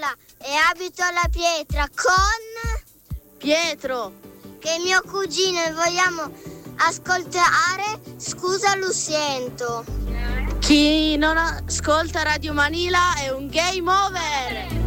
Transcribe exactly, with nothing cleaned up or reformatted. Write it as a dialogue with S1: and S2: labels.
S1: Viola e abito alla Pietra con
S2: Pietro,
S1: che è mio cugino e vogliamo ascoltare Scusa Luciento.
S2: chi non ascolta Radio Manila è un game over.